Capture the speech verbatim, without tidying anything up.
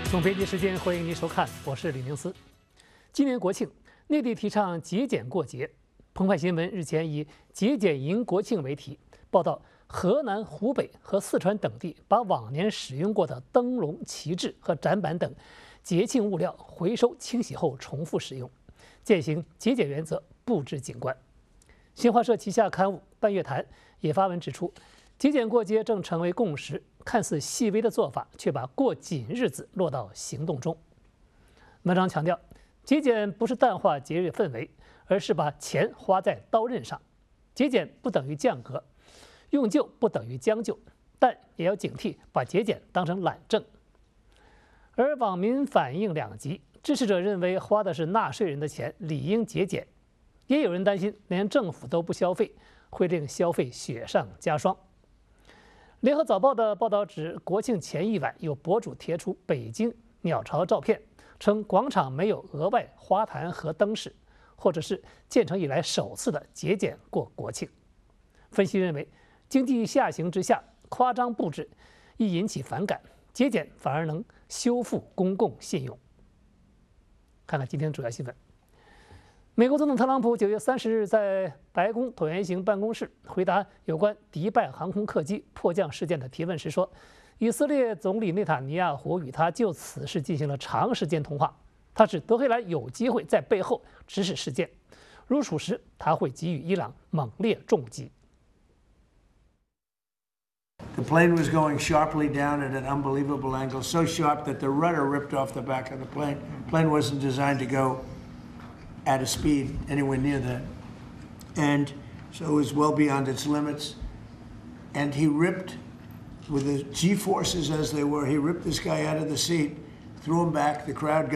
从北京时间，欢迎您收看，我是李宁思。今年国庆，内地提倡节俭过节。澎湃新闻日前以“节俭迎国庆”为题，报道河南、湖北和四川等地把往年使用过的灯笼、旗帜和展板等节庆物料回收清洗后重复使用，践行节俭原则布置景观。新华社旗下刊物《半月谈》也发文指出，节俭过节正成为共识。看似细微的做法，却把过紧日子落到行动中。文章强调，节俭不是淡化节日氛围，而是把钱花在刀刃上。节俭不等于降格，用旧不等于将就，但也要警惕把节俭当成懒政。而网民反应两极，支持者认为花的是纳税人的钱，理应节俭；也有人担心，连政府都不消费，会令消费雪上加霜。联合早报的报道指，国庆前一晚有博主贴出北京鸟巢照片，称广场没有额外花坛和灯饰，或者是建成以来首次的节俭过国庆。分析认为，经济下行之下，夸张布置易引起反感，节俭反而能修复公共信用。看看今天主要新闻。美国总统特朗普九月三十日在白宫椭圆形办公室回答有关迪拜航空客机迫降事件的提问时说，以色列总理内塔尼亚胡与他就此事进行了长时间通话。他指德黑兰有机会在背后指使事件，如属实，他会给予伊朗猛烈重击。 The plane was going sharply down at an unbelievable angle, so sharp that the rudder ripped off the back of the plane. The plane wasn't designed to go at a speed anywhere near that. And so it was well beyond its limits. And he ripped, with the G-forces as they were, he ripped this guy out of the seat, threw him back, the crowd got